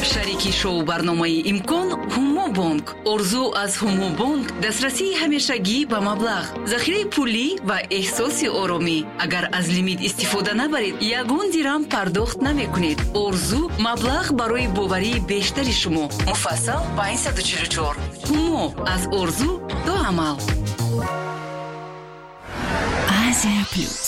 шарики шоу барномаи имкон ҳумо бонк. орзу аз ҳумо бонк дастрасии ҳамешагӣ ба маблағ, захираи пулӣ ва эҳсоси оромӣ. агар аз лимит истифода набаред, ягон дирам пардохт намекунед. орзу маблағ барои боварии бештари шумо. муфассал ба 144. ҳумо аз орзу до амал. Азия Плюс.